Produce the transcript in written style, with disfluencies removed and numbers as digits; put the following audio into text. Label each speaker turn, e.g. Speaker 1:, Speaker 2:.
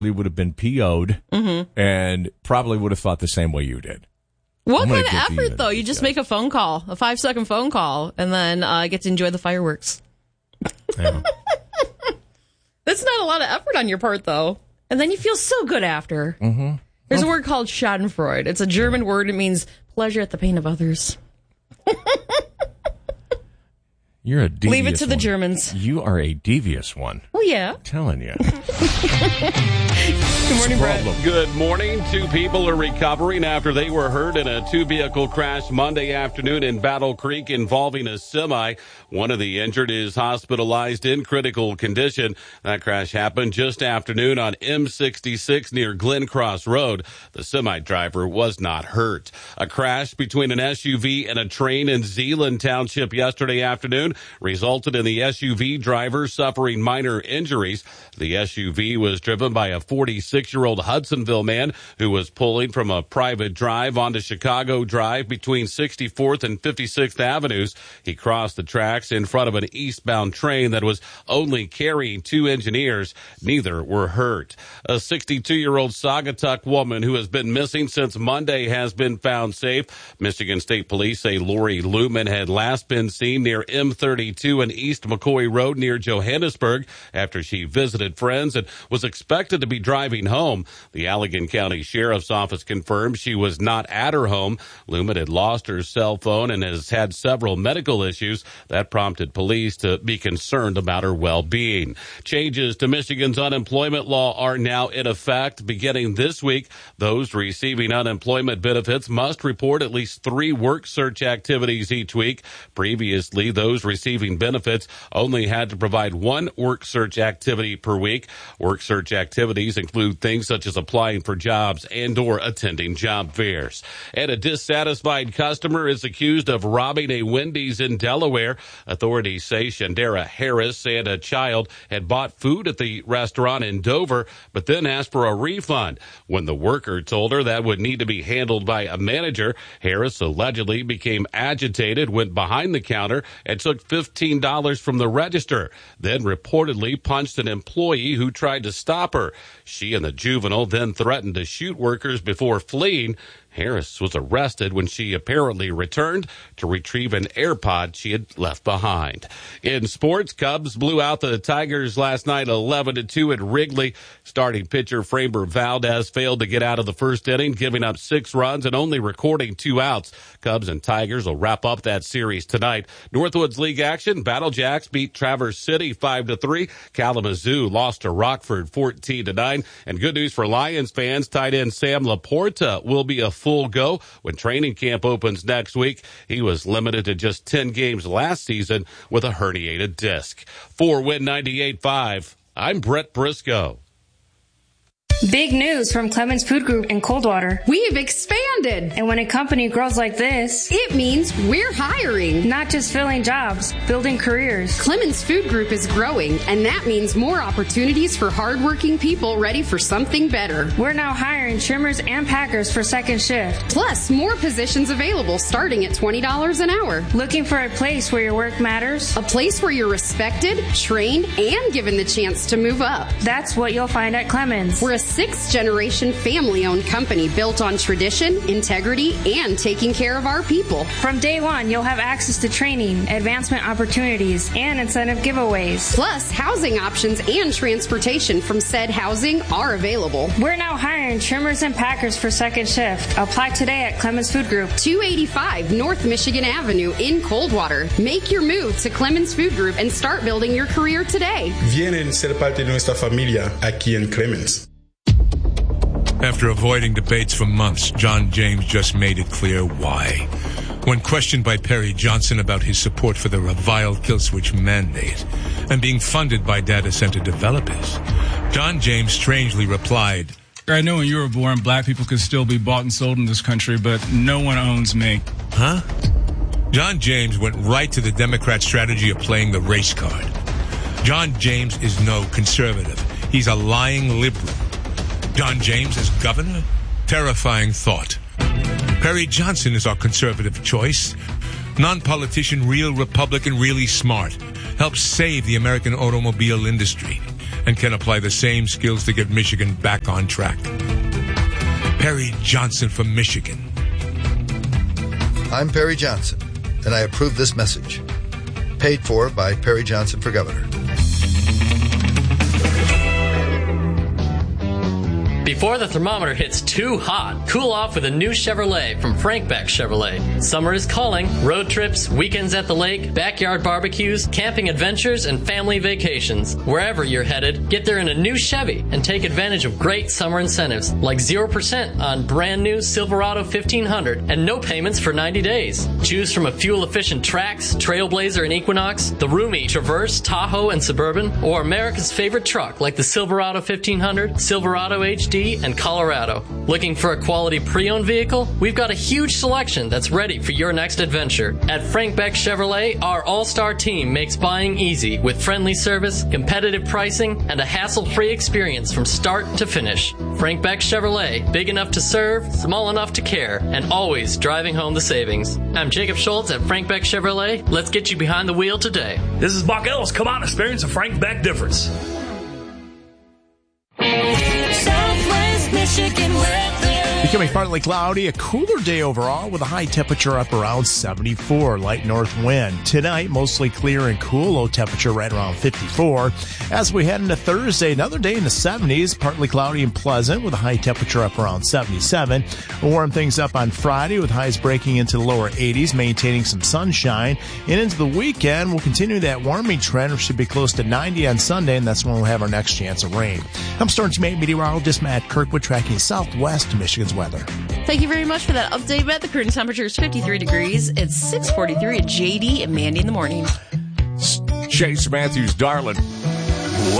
Speaker 1: would have been PO'd and probably would have thought the same way you did.
Speaker 2: What kind of effort, though? You just make a phone call, a 5-second phone call, and then get to enjoy the fireworks.
Speaker 1: Yeah.
Speaker 2: That's not a lot of effort on your part, though. And then you feel so good after.
Speaker 1: Mm-hmm.
Speaker 2: There's a word called Schadenfreude. It's a German word. It means pleasure at the pain of others.
Speaker 1: You're a devious
Speaker 2: Leave it to the
Speaker 1: one.
Speaker 2: Germans.
Speaker 1: You are a devious one.
Speaker 2: Oh, yeah.
Speaker 1: I'm telling you.
Speaker 2: Good morning, Brett.
Speaker 3: Good morning. 2 people are recovering after they were hurt in a 2-vehicle crash Monday afternoon in Battle Creek involving a semi. One of the injured is hospitalized in critical condition. That crash happened just afternoon on M66 near Glen Cross Road. The semi driver was not hurt. A crash between an SUV and a train in Zeeland Township yesterday afternoon resulted in the SUV driver suffering minor injuries. The SUV was driven by a 46-year-old Hudsonville man who was pulling from a private drive onto Chicago Drive between 64th and 56th Avenues. He crossed the tracks in front of an eastbound train that was only carrying 2 engineers. Neither were hurt. A 62-year-old Saugatuck woman who has been missing since Monday has been found safe. Michigan State Police say Lori Lumen had last been seen near M32 and East McCoy Road near Johannesburg after she visited friends and was expected to be driving home. The Allegan County Sheriff's Office confirmed she was not at her home. Lumen had lost her cell phone and has had several medical issues. That prompted police to be concerned about her well-being. Changes to Michigan's unemployment law are now in effect. Beginning this week, those receiving unemployment benefits must report at least 3 work search activities each week. Previously, those receiving benefits only had to provide 1 work search activity per week. Work search activities include things such as applying for jobs and or attending job fairs. And a dissatisfied customer is accused of robbing a Wendy's in Delaware. Authorities say Shandera Harris and a child had bought food at the restaurant in Dover, but then asked for a refund. When the worker told her that would need to be handled by a manager, Harris allegedly became agitated, went behind the counter, and took $15 from the register, then reportedly punched an employee who tried to stop her. She and the juvenile then threatened to shoot workers before fleeing. Harris was arrested when she apparently returned to retrieve an AirPod she had left behind. In sports, Cubs blew out the Tigers last night 11-2 at Wrigley. Starting pitcher Framber Valdez failed to get out of the first inning, giving up 6 runs and only recording 2 outs. Cubs and Tigers will wrap up that series tonight. Northwoods League action, Battle Jacks beat Traverse City 5-3. Kalamazoo lost to Rockford 14-9. And good news for Lions fans, tight end Sam Laporta will be a full go when training camp opens next week. He was limited to just 10 games last season with a herniated disc. For Win 98.5, I'm Brett Briscoe.
Speaker 4: Big news from Clemens Food Group in Coldwater.
Speaker 5: We've expanded.
Speaker 4: And when a company grows like this,
Speaker 5: it means we're hiring.
Speaker 4: Not just filling jobs, building careers.
Speaker 5: Clemens Food Group is growing, and that means more opportunities for hardworking people ready for something better.
Speaker 4: We're now hiring trimmers and packers for second shift.
Speaker 5: Plus, more positions available starting at $20 an hour.
Speaker 4: Looking for a place where your work matters?
Speaker 5: A place where you're respected, trained, and given the chance to move up.
Speaker 4: That's what you'll find at Clemens.
Speaker 5: We're a 6th-generation family-owned company built on tradition, integrity, and taking care of our people.
Speaker 4: From day one, you'll have access to training, advancement opportunities, and incentive giveaways.
Speaker 5: Plus, housing options and transportation from said housing are available.
Speaker 4: We're now hiring trimmers and packers for second shift. Apply today at Clemens Food Group.
Speaker 5: 285 North Michigan Avenue in Coldwater. Make your move to Clemens Food Group and start building your career today.
Speaker 6: Vienen ser parte de nuestra familia aquí en Clemens.
Speaker 7: After avoiding debates for months, John James just made it clear why. When questioned by Perry Johnson about his support for the reviled kill switch mandate and being funded by data center developers, John James strangely replied,
Speaker 8: I know when you were born, black people could still be bought and sold in this country, but no one owns me.
Speaker 7: Huh? John James went right to the Democrat strategy of playing the race card. John James is no conservative. He's a lying liberal. John James as governor? Terrifying thought. Perry Johnson is our conservative choice. Non-politician, real Republican, really smart. Helps save the American automobile industry. and can apply the same skills to get Michigan back on track. Perry Johnson from Michigan.
Speaker 9: I'm Perry Johnson, and I approve this message. Paid for by Perry Johnson for Governor.
Speaker 10: Before the thermometer hits too hot, cool off with a new Chevrolet from Frank Beck Chevrolet. Summer is calling. Road trips, weekends at the lake, backyard barbecues, camping adventures, and family vacations. Wherever you're headed, get there in a new Chevy and take advantage of great summer incentives like 0% on brand new Silverado 1500 and no payments for 90 days. Choose from a fuel-efficient Trax, Trailblazer, and Equinox, the roomy Traverse, Tahoe, and Suburban, or America's favorite truck like the Silverado 1500, Silverado HD, and Colorado. Looking for a quality pre-owned vehicle? We've got a huge selection that's ready for your next adventure. At Frank Beck Chevrolet, our all-star team makes buying easy with friendly service, competitive pricing, and a hassle-free experience from start to finish. Frank Beck Chevrolet, big enough to serve, small enough to care, and always driving home the savings. I'm Jacob Schultz at Frank Beck Chevrolet. Let's get you behind the wheel today.
Speaker 11: This is Buck Ellis. Come on, experience a Frank Beck difference.
Speaker 12: Michigan weather. Becoming partly cloudy, a cooler day overall with a high temperature up around 74, light north wind. Tonight, mostly clear and cool, low temperature right around 54. As we head into Thursday, another day in the 70s, partly cloudy and pleasant with a high temperature up around 77. We'll warm things up on Friday with highs breaking into the lower 80s, maintaining some sunshine. And into the weekend, we'll continue that warming trend. We should be close to 90 on Sunday, and that's when we'll have our next chance of rain. I'm Storm Team 8 meteorologist Matt Kirkwood, tracking southwest Michigan's weather.
Speaker 2: Thank you very much for that update, Matt. The current temperature is 53 degrees. It's 6:43 at JD and Mandy in the morning.
Speaker 1: Chase Matthews, darling.